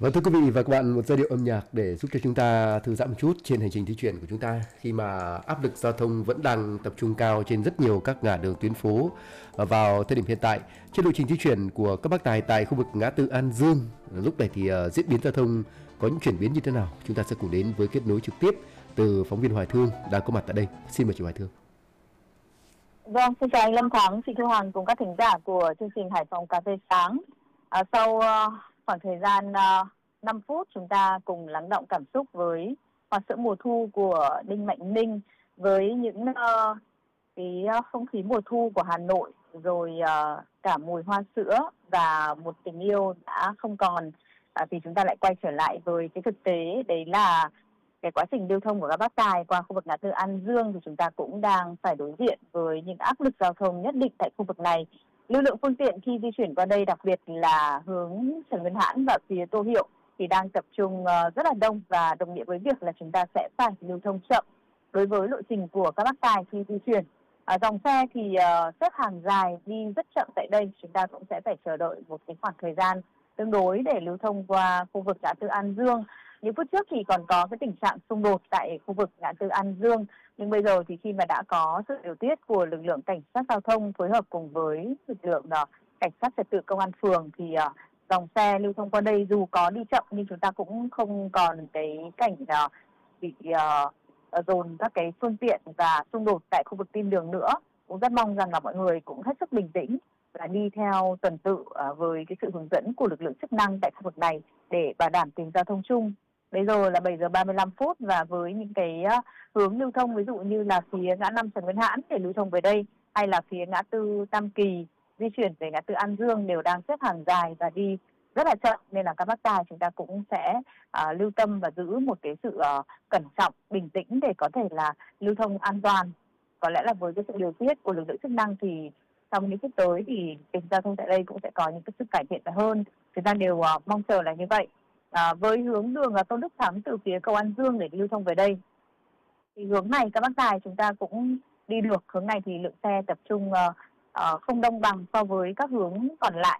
Vâng, thưa quý vị và các bạn, một giai điệu âm nhạc để giúp cho chúng ta thư giãn một chút trên hành trình di chuyển của chúng ta khi mà áp lực giao thông vẫn đang tập trung cao trên rất nhiều các ngã đường tuyến phố. Vào thời điểm hiện tại, trên lộ trình di chuyển của các bác tài tại khu vực ngã tư An Dương, lúc này thì diễn biến giao thông có những chuyển biến như thế nào? Chúng ta sẽ cùng đến với kết nối trực tiếp từ phóng viên Hoài Thương đang có mặt tại đây. Xin mời chị Hoài Thương. Vâng, xin chào anh Lâm Thắng, chị Thu Hằng cùng các thính giả của chương trình Hải Phòng Cà phê sáng. Sau khoảng thời gian 5 phút chúng ta cùng lắng động cảm xúc với Hoa sữa mùa thu của Đinh Mạnh Ninh, với những không khí mùa thu của Hà Nội, rồi cả mùi hoa sữa và một tình yêu đã không còn, thì chúng ta lại quay trở lại với cái thực tế đấy là cái quá trình lưu thông của các bác tài qua khu vực ngã tư An Dương thì chúng ta cũng đang phải đối diện với những áp lực giao thông nhất định tại khu vực này. Lưu lượng phương tiện khi di chuyển qua đây, đặc biệt là hướng Trần Nguyên Hãn và phía Tô Hiệu, thì đang tập trung rất là đông, và đồng nghĩa với việc là chúng ta sẽ phải lưu thông chậm đối với lộ trình của các bác tài khi di chuyển. Dòng xe thì xếp hàng dài đi rất chậm tại đây, chúng ta cũng sẽ phải chờ đợi một cái khoảng thời gian tương đối để lưu thông qua khu vực ngã tư An Dương. Những phút trước thì còn có cái tình trạng xung đột tại khu vực ngã tư An Dương, nhưng bây giờ thì khi mà đã có sự điều tiết của lực lượng cảnh sát giao thông phối hợp cùng với lực lượng cảnh sát trật tự công an phường, thì dòng xe lưu thông qua đây dù có đi chậm nhưng chúng ta cũng không còn cái cảnh bị dồn các cái phương tiện và xung đột tại khu vực Kim Đường nữa. Cũng rất mong rằng là mọi người cũng hết sức bình tĩnh và đi theo tuần tự với cái sự hướng dẫn của lực lượng chức năng tại khu vực này để bảo đảm tình giao thông chung. Bây giờ là 7 giờ 35 phút và với những cái hướng lưu thông, ví dụ như là phía ngã năm Trần Nguyên Hãn để lưu thông về đây, hay là phía ngã tư Tam Kỳ di chuyển về ngã tư An Dương, đều đang xếp hàng dài và đi rất là chậm, nên là các bác tài chúng ta cũng sẽ lưu tâm và giữ một cái sự cẩn trọng, bình tĩnh để có thể là lưu thông an toàn. Có lẽ là với cái sự điều tiết của lực lượng chức năng thì trong những phút tới thì tình giao thông tại đây cũng sẽ có những cái sự cải thiện hơn. Chúng ta đều mong chờ là như vậy. Với hướng đường Tôn Đức Thắng từ phía cầu An Dương để lưu thông về đây, thì hướng này các bác tài chúng ta cũng đi được. Hướng này thì lượng xe tập trung không đông bằng so với các hướng còn lại,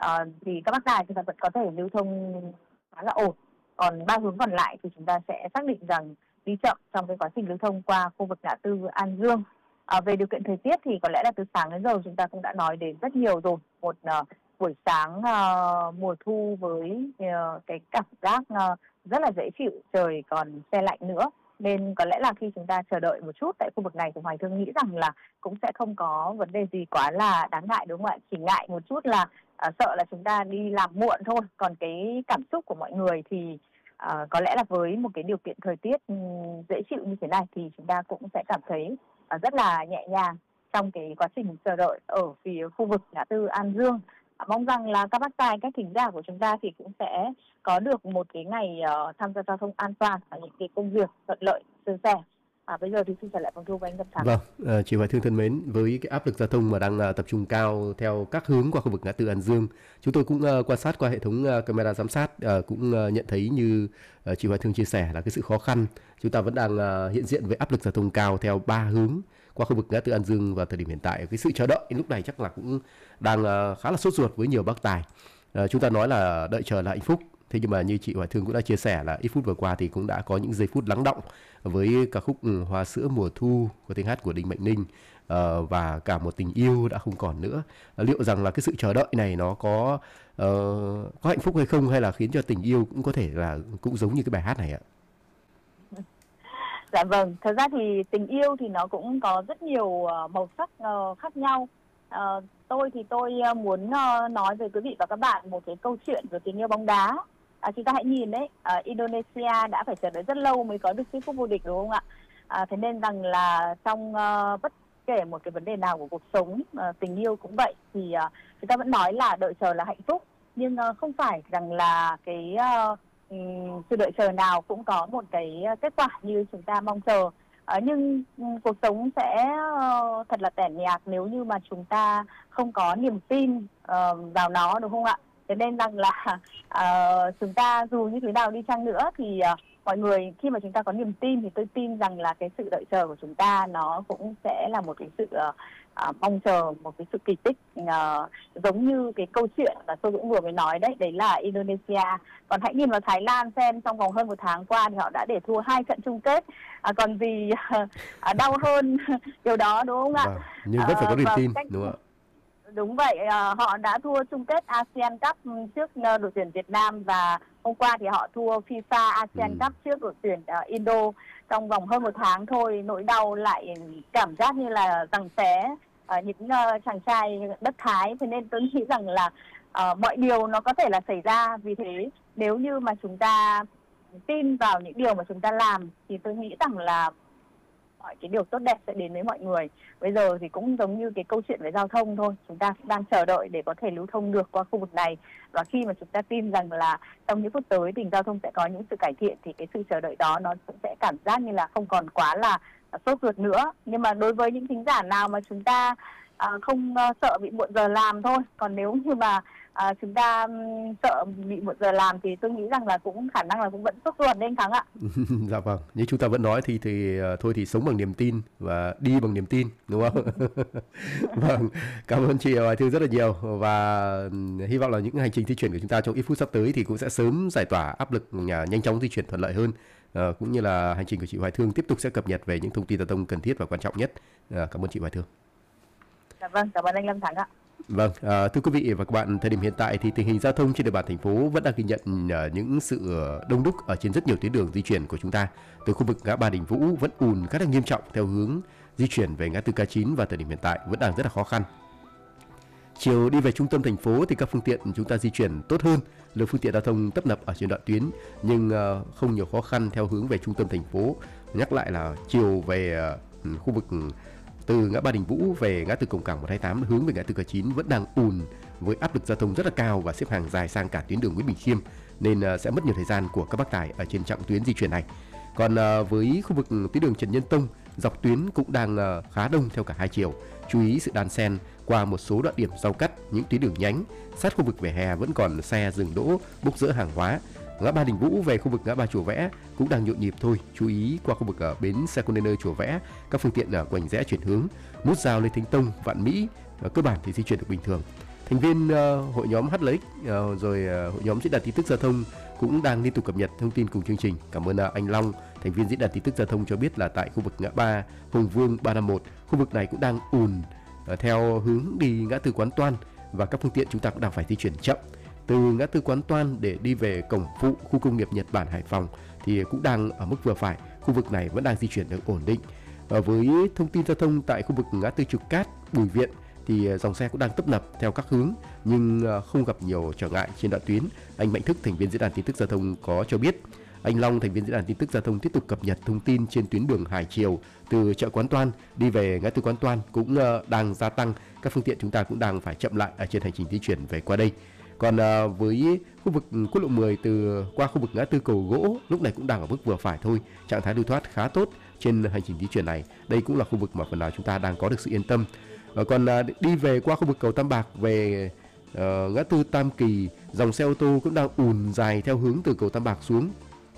thì các bác tài chúng ta vẫn có thể lưu thông khá là ổn. Còn ba hướng còn lại thì chúng ta sẽ xác định rằng đi chậm trong cái quá trình lưu thông qua khu vực ngã tư An Dương. Về điều kiện thời tiết thì có lẽ là từ sáng đến giờ chúng ta cũng đã nói đến rất nhiều rồi. Một buổi sáng mùa thu với cái cảm giác rất là dễ chịu, trời còn se lạnh nữa. Nên có lẽ là khi chúng ta chờ đợi một chút tại khu vực này thì Hoài Thương nghĩ rằng là cũng sẽ không có vấn đề gì quá là đáng ngại, đúng không ạ? Chỉ ngại một chút là sợ là chúng ta đi làm muộn thôi. Còn cái cảm xúc của mọi người thì có lẽ là với một cái điều kiện thời tiết dễ chịu như thế này thì chúng ta cũng sẽ cảm thấy rất là nhẹ nhàng trong cái quá trình chờ đợi ở phía khu vực ngã tư An Dương. Mong rằng là các bác tài, các thính giả của chúng ta thì cũng sẽ có được một cái ngày tham gia giao thông an toàn và những cái công việc thuận lợi, suôn sẻ. Bây giờ thì xin trở lại phòng thu với anh Lâm Thắng. Vâng, chị Hoài Thương thân mến, với cái áp lực giao thông mà đang tập trung cao theo các hướng qua khu vực ngã tư An Dương, chúng tôi cũng quan sát qua hệ thống camera giám sát, cũng nhận thấy như chị Hoài Thương chia sẻ là cái sự khó khăn. Chúng ta vẫn đang hiện diện với áp lực giao thông cao theo ba hướng qua khu vực ngã tư An Dương vào thời điểm hiện tại. Cái sự chờ đợi lúc này chắc là cũng đang khá là sốt ruột với nhiều bác tài. Chúng ta nói là đợi chờ là hạnh phúc. Thế nhưng mà như chị Hoài Thương cũng đã chia sẻ là ít phút vừa qua thì cũng đã có những giây phút lắng động với ca khúc Hoa sữa mùa thu của tiếng hát của Đinh Mạnh Ninh, và cả một tình yêu đã không còn nữa. Liệu rằng là cái sự chờ đợi này nó có hạnh phúc hay không, hay là khiến cho tình yêu cũng có thể là cũng giống như cái bài hát này ạ? Dạ vâng, thật ra thì tình yêu thì nó cũng có rất nhiều màu sắc khác nhau. Tôi thì tôi muốn nói với quý vị và các bạn một cái câu chuyện về tình yêu bóng đá. Chúng ta hãy nhìn đấy, Indonesia đã phải chờ đợi rất lâu mới có được chiếc cúp vô địch, đúng không ạ? Thế nên rằng là trong bất kể một cái vấn đề nào của cuộc sống, tình yêu cũng vậy, thì chúng ta vẫn nói là đợi chờ là hạnh phúc, nhưng không phải rằng là cái sự đợi chờ nào cũng có một cái kết quả như chúng ta mong chờ. Nhưng cuộc sống sẽ thật là tẻ nhạt nếu như mà chúng ta không có niềm tin vào nó, đúng không ạ? Thế nên rằng là chúng ta dù như thế nào đi chăng nữa thì mọi người, khi mà chúng ta có niềm tin thì tôi tin rằng là cái sự đợi chờ của chúng ta nó cũng sẽ là một cái sự mong chờ một cái sự kỳ tích giống như cái câu chuyện mà tôi cũng vừa mới nói đấy là Indonesia. Còn hãy nhìn vào Thái Lan xem, trong vòng hơn một tháng qua thì họ đã để thua 2 trận chung kết, còn gì đau hơn điều đó, đúng không ạ? Nhưng vẫn phải có niềm tin, đúng không ạ? Đúng vậy, họ đã thua chung kết ASEAN Cup trước đội tuyển Việt Nam, và hôm qua thì họ thua FIFA ASEAN Cup trước đội tuyển Indo. Trong vòng hơn một tháng thôi, nỗi đau lại cảm giác như là giằng xé những chàng trai đất Thái. Thế nên tôi nghĩ rằng là mọi điều nó có thể là xảy ra. Vì thế nếu như mà chúng ta tin vào những điều mà chúng ta làm thì tôi nghĩ rằng là mọi cái điều tốt đẹp sẽ đến với mọi người. Bây giờ thì cũng giống như cái câu chuyện về giao thông thôi, chúng ta đang chờ đợi để có thể lưu thông được qua khu vực này, và khi mà chúng ta tin rằng là trong những phút tới thì giao thông sẽ có những sự cải thiện thì cái sự chờ đợi đó nó cũng sẽ cảm giác như là không còn quá là sốt ruột nữa. Nhưng mà đối với những thính giả nào mà chúng ta không sợ bị muộn giờ làm thôi, còn nếu như mà chúng ta sợ bị muộn giờ làm thì tôi nghĩ rằng là cũng khả năng là cũng vẫn sốt ruột đấy anh Thắng ạ. Dạ vâng, như chúng ta vẫn nói thì thôi thì sống bằng niềm tin và đi bằng niềm tin, đúng không? Vâng, cảm ơn chị Hoài Thư rất là nhiều, và hy vọng là những hành trình di chuyển của chúng ta trong ít phút sắp tới thì cũng sẽ sớm giải tỏa áp lực, nhanh chóng di chuyển thuận lợi hơn, cũng như là hành trình của chị Hoài Thương tiếp tục sẽ cập nhật về những thông tin giao thông cần thiết và quan trọng nhất. Cảm ơn chị Hoài Thương. Dạ vâng, cảm ơn anh Lâm Thắng ạ. Vâng, thưa quý vị và các bạn, thời điểm hiện tại thì tình hình giao thông trên địa bàn thành phố vẫn đang ghi nhận những sự đông đúc ở trên rất nhiều tuyến đường di chuyển của chúng ta. Từ khu vực ngã ba Đình Vũ vẫn ùn khá là nghiêm trọng theo hướng di chuyển về ngã tư K9, và thời điểm hiện tại vẫn đang rất là khó khăn. Chiều đi về trung tâm thành phố thì các phương tiện chúng ta di chuyển tốt hơn, lượng phương tiện giao thông tấp nập ở trên đoạn tuyến, nhưng không nhiều khó khăn theo hướng về trung tâm thành phố. Nhắc lại là chiều về khu vực từ ngã ba Đình Vũ về ngã tư Cổng Cảng 128 hướng về ngã tư K9 vẫn đang ùn với áp lực giao thông rất là cao và xếp hàng dài sang cả tuyến đường Nguyễn Bỉnh Khiêm, nên sẽ mất nhiều thời gian của các bác tài ở trên chặng tuyến di chuyển này. Còn với khu vực tuyến đường Trần Nhân Tông, dọc tuyến cũng đang khá đông theo cả hai chiều. Chú ý sự đan xen qua một số đoạn điểm giao cắt, những tuyến đường nhánh sát khu vực vỉa hè vẫn còn xe dừng đỗ bốc dỡ hàng hóa. Ngã ba Đình Vũ về khu vực ngã ba Chùa Vẽ cũng đang nhộn nhịp thôi. Chú ý qua khu vực bến xe container Chùa Vẽ, các phương tiện quành rẽ chuyển hướng, nút giao Lê Thánh Tông, Vạn Mỹ cơ bản thì di chuyển được bình thường. Thành viên hội nhóm HLX rồi hội nhóm diễn đàn tin tức giao thông cũng đang liên tục cập nhật thông tin cùng chương trình. Cảm ơn anh Long, thành viên diễn đàn tin tức giao thông cho biết là tại khu vực ngã ba Hùng Vương 351, khu vực này cũng đang ùn theo hướng đi ngã tư Quán Toan, và các phương tiện chúng ta cũng đang phải di chuyển chậm. Từ ngã tư Quán Toan để đi về cổng phụ khu công nghiệp Nhật Bản Hải Phòng thì cũng đang ở mức vừa phải, khu vực này vẫn đang di chuyển được ổn định. Với thông tin giao thông tại khu vực ngã tư Trực Cát, Bùi Viện thì dòng xe cũng đang tấp nập theo các hướng nhưng không gặp nhiều trở ngại trên đoạn tuyến. Anh Mạnh Thức, thành viên diễn đàn tin tức giao thông có cho biết. Anh Long, thành viên diễn đàn tin tức giao thông tiếp tục cập nhật thông tin trên tuyến đường Hải Triều từ chợ Quán Toan đi về ngã tư Quán Toan cũng đang gia tăng, các phương tiện chúng ta cũng đang phải chậm lại ở trên hành trình di chuyển về qua đây. Còn với khu vực quốc lộ 10 từ qua khu vực ngã tư Cầu Gỗ lúc này cũng đang ở mức vừa phải thôi, trạng thái lưu thoát khá tốt trên hành trình di chuyển này. Đây cũng là khu vực mà phần nào chúng ta đang có được sự yên tâm. Còn đi về qua khu vực cầu Tam Bạc về ngã tư Tam Kỳ, dòng xe ô tô cũng đang ùn dài theo hướng từ cầu Tam Bạc xuống.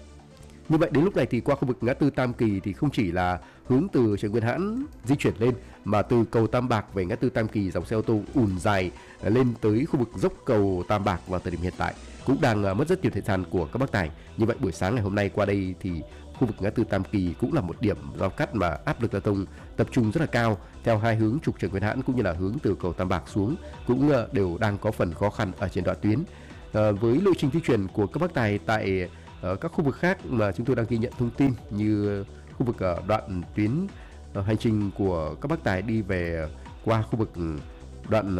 Như vậy đến lúc này thì qua khu vực ngã tư Tam Kỳ thì không chỉ là hướng từ Trần Nguyên Hãn di chuyển lên, mà từ cầu Tam Bạc về ngã tư Tam Kỳ dòng xe ô tô ùn dài lên tới khu vực dốc cầu Tam Bạc vào thời điểm hiện tại cũng đang mất rất nhiều thời gian của các bác tài. Như vậy buổi sáng ngày hôm nay qua đây thì khu vực ngã tư Tam Kỳ cũng là một điểm giao cắt mà áp lực giao thông tập trung rất là cao theo hai hướng trục Trần Nguyên Hãn cũng như là hướng từ cầu Tam Bạc xuống cũng đều đang có phần khó khăn ở trên đoạn tuyến. Với lộ trình di chuyển của các bác tài tại các khu vực khác mà chúng tôi đang ghi nhận thông tin như khu vực đoạn tuyến hành trình của các bác tài đi về qua khu vực đoạn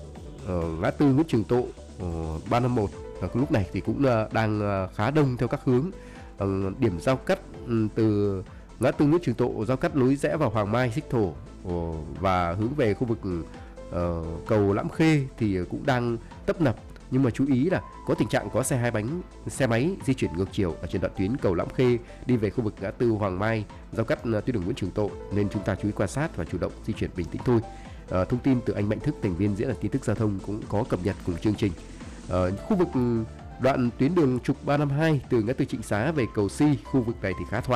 ngã tư Nguyễn Trường Tộ 351 lúc này thì cũng đang khá đông theo các hướng. Điểm giao cắt từ ngã tư Nguyễn Trường Tộ giao cắt lối rẽ vào Hoàng Mai, Xích Thổ và hướng về khu vực cầu Lẫm Khê thì cũng đang tấp nập. Nhưng mà chú ý là có tình trạng có xe hai bánh, xe máy di chuyển ngược chiều ở trên đoạn tuyến cầu Lẫm Khê đi về khu vực ngã tư Hoàng Mai giao cắt tuyến đường Nguyễn Trường Tộ, nên chúng ta chú ý quan sát và chủ động di chuyển bình tĩnh thôi. Thông tin từ anh Mạnh Thức, thành viên diễn đàn tin tức giao thông cũng có cập nhật cùng chương trình. Khu vực đoạn tuyến đường trục 352 từ ngã tư Trịnh Xá về cầu Si, khu vực này thì khá thoáng,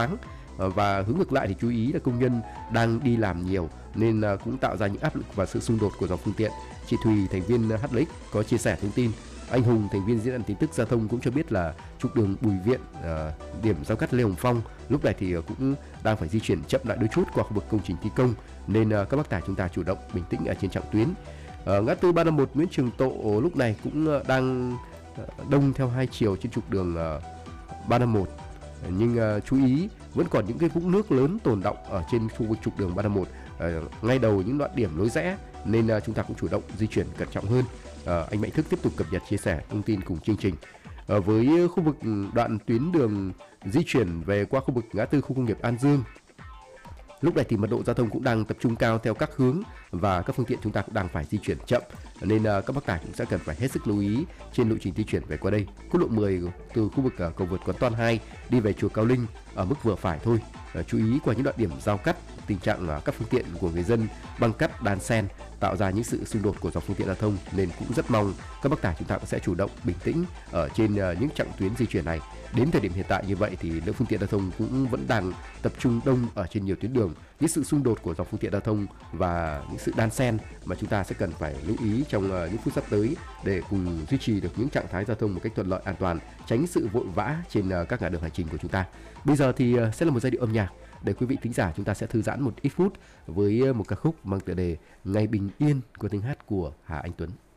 Và hướng ngược lại thì chú ý là công nhân đang đi làm nhiều nên cũng tạo ra những áp lực và sự xung đột của dòng phương tiện. Chị Thùy, thành viên HLX có chia sẻ thông tin. Anh Hùng, thành viên diễn đàn tin tức giao thông cũng cho biết là trục đường Bùi Viện, điểm giao cắt Lê Hồng Phong lúc này thì cũng đang phải di chuyển chậm lại đôi chút qua khu vực công trình thi công, nên các bác tài chúng ta chủ động bình tĩnh ở trên trọng tuyến. Ngã tư 351 Nguyễn Trường Tộ lúc này cũng đang đông theo hai chiều trên trục đường 351, nhưng chú ý vẫn còn những cái vũng nước lớn tồn đọng ở trên khu vực trục đường 351 ngay đầu những đoạn điểm lối rẽ, nên chúng ta cũng chủ động di chuyển cẩn trọng hơn. Anh Mạnh Thức tiếp tục cập nhật chia sẻ thông tin cùng chương trình. Với khu vực đoạn tuyến đường di chuyển về qua khu vực ngã tư khu công nghiệp An Dương, lúc này thì mật độ giao thông cũng đang tập trung cao theo các hướng và các phương tiện chúng ta cũng đang phải di chuyển chậm, nên các bác tài cũng sẽ cần phải hết sức lưu ý trên lộ trình di chuyển về qua đây. Quốc lộ 10 từ khu vực cầu vượt Quán Toan 2 đi về chùa Cao Linh ở mức vừa phải thôi. Chú ý qua những đoạn điểm giao cắt, tình trạng các phương tiện của người dân băng cắt đan xen tạo ra những sự xung đột của dòng phương tiện giao thông, nên cũng rất mong các bác tài chúng ta cũng sẽ chủ động bình tĩnh ở trên những chặng tuyến di chuyển này. Đến thời điểm hiện tại như vậy thì lượng phương tiện giao thông cũng vẫn đang tập trung đông ở trên nhiều tuyến đường. Những sự xung đột của dòng phương tiện giao thông và những sự đan xen mà chúng ta sẽ cần phải lưu ý trong những phút sắp tới để cùng duy trì được những trạng thái giao thông một cách thuận lợi, an toàn, tránh sự vội vã trên các ngã đường hành trình của chúng ta. Bây giờ thì sẽ là một giai điệu âm nhạc để quý vị thính giả chúng ta sẽ thư giãn một ít phút với một ca khúc mang tựa đề Ngày Bình Yên của tiếng hát của Hà Anh Tuấn.